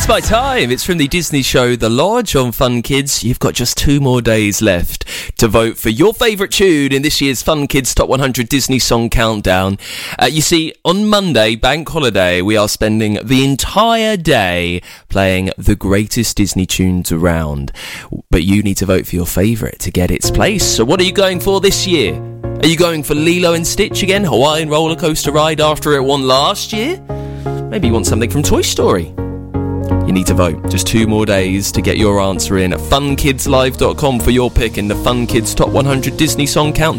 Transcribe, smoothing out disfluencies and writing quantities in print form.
It's my time. It's from the Disney show The Lodge on Fun Kids. You've got just 2 more days left to vote for your favourite tune in this year's Fun Kids Top 100 Disney Song Countdown. You see, on Monday, Bank Holiday, we are spending the entire day playing the greatest Disney tunes around. But you need to vote for your favourite to get its place. So what are you going for this year? Are you going for Lilo and Stitch again? Hawaiian roller coaster ride after it won last year? Maybe you want something from Toy Story. You need to vote. Just 2 more days to get your answer in at funkidslive.com for your pick in the Fun Kids Top 100 Disney Song Countdown.